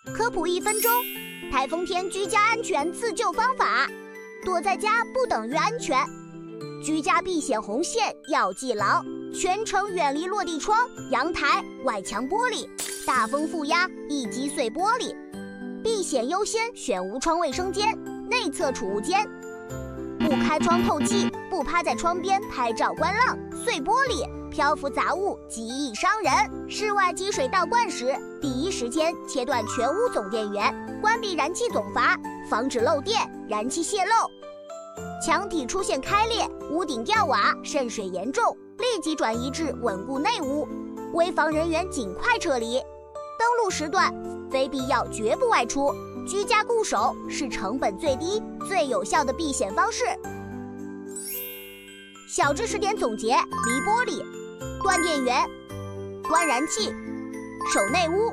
科普1分钟：台风天居家安全自救方法。躲在家不等于安全，居家避险红线要记牢：全程远离落地窗、阳台、外墙玻璃，大风负压易击碎玻璃。避险优先选无窗卫生间、内侧储物间。不开窗透气，不趴在窗边拍照观浪，碎玻璃、漂浮杂物极易伤人。室外积水倒灌时，第一时间切断全屋总电源，关闭燃气总阀，防止漏电、燃气泄漏。墙体出现开裂、屋顶掉瓦、渗水严重，立即转移至稳固内屋，危房人员尽快撤离。登陆时段，非必要绝不外出。居家固守是成本最低、最有效的避险方式。小知识点总结：离玻璃、断电源、关燃气、守内屋。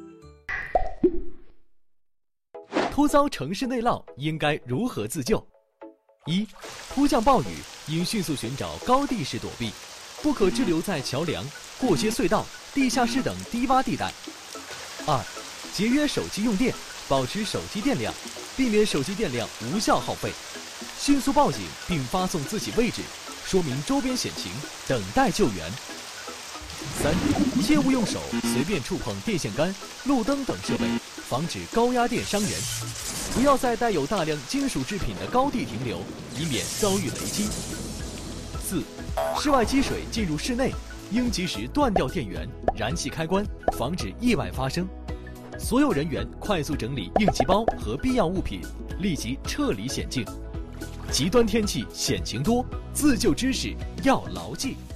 突遭城市内涝应该如何自救？1. 突降暴雨应迅速寻找高地势躲避，不可滞留在桥梁、过街隧道、地下室等低洼地带。2. 节约手机用电，保持手机电量，避免手机电量无效耗费。迅速报警并发送自己位置，说明周边险情，等待救援。3. 切勿用手随便触碰电线杆、路灯等设备，防止高压电伤人。不要在带有大量金属制品的高地停留，以免遭遇雷击。4. 室外积水进入室内，应及时断掉电源、燃气开关，防止意外发生。所有人员快速整理应急包和必要物品，立即撤离险境。极端天气险情多，自救知识要牢记。